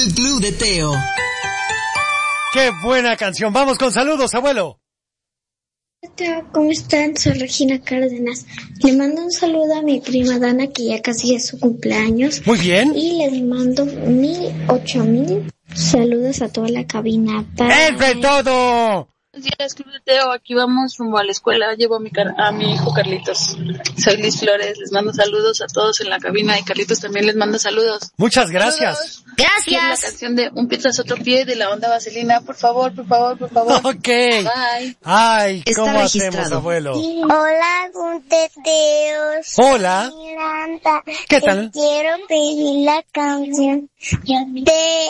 El Club de Teo. ¡Qué buena canción! Vamos con saludos, abuelo. ¿Cómo están? Soy Regina Cárdenas. Le mando un saludo a mi prima Dana, que ya casi es su cumpleaños. Muy bien. Y les mando 8,000 saludos a toda la cabina. ¡Es de todo! Buenos días, Club de Teo. Aquí vamos rumbo a la escuela. Llevo a mi hijo Carlitos. Soy Liz Flores. Les mando saludos a todos en la cabina y Carlitos también les manda saludos. Muchas gracias. Saludos. Gracias. La canción de Un pie tras otro pie de la onda Vaselina. Por favor. Ok. Bye. Ay, Está ¿cómo registrado. hacemos, abuelo? Hola, Gunteteos. Hola. Miranda. ¿Qué tal? Quiero pedir la canción de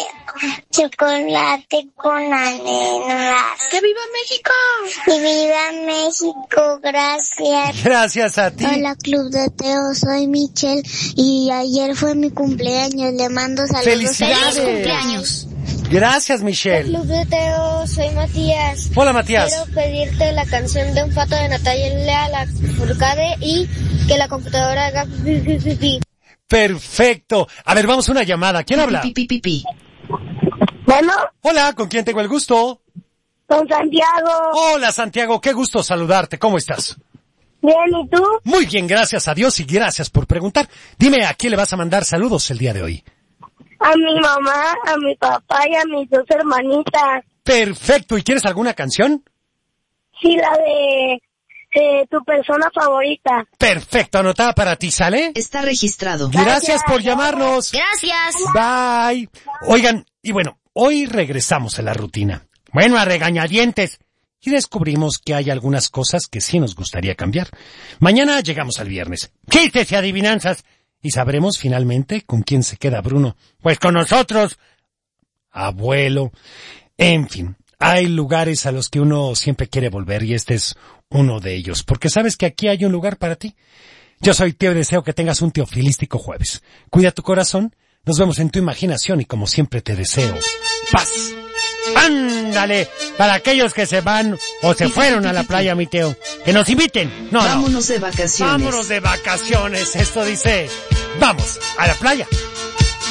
Chocolate con Anenas. ¡Que viva México! Y viva México, gracias. Gracias a ti. Hola, Club de Teo, soy Michelle y ayer fue mi cumpleaños. Le mando saludos. ¡Felicidades! ¡Feliz cumpleaños! Gracias, Michelle. Club de Teo, soy Matías. Hola, Matías. Quiero pedirte la canción de Un pato de Natalia Lafourcade y que la computadora haga pi. Perfecto. A ver, vamos a una llamada. ¿Quién habla? Pi. Bueno, Hola, ¿con quién tengo el gusto? con Santiago. Hola, Santiago, qué gusto saludarte. ¿Cómo estás? Bien, ¿y tú? Muy bien, gracias a Dios y gracias por preguntar. Dime, ¿a quién le vas a mandar saludos el día de hoy? A mi mamá, a mi papá y a mis 2 hermanitas. Perfecto. ¿Y quieres alguna canción? Sí, la de tu persona favorita. Perfecto, anotada para ti, ¿sale? Está registrado. Gracias por llamarnos. Gracias. Bye. Oigan, y bueno, hoy regresamos a la rutina. Bueno, a regañadientes. Y descubrimos que hay algunas cosas que sí nos gustaría cambiar. Mañana llegamos al viernes. Chistes y adivinanzas. Y sabremos finalmente con quién se queda Bruno. Pues con nosotros. Abuelo. En fin, hay lugares a los que uno siempre quiere volver y este es uno de ellos. Porque sabes que aquí hay un lugar para ti. Yo soy Teo y deseo que tengas un teofilístico jueves. Cuida tu corazón. Nos vemos en tu imaginación y como siempre te deseo paz. ¡Ándale! Para aquellos que se van o se fueron a la playa, mi Teo. Que nos inviten. No. Vámonos de vacaciones. Vámonos de vacaciones. Esto dice, vamos a la playa.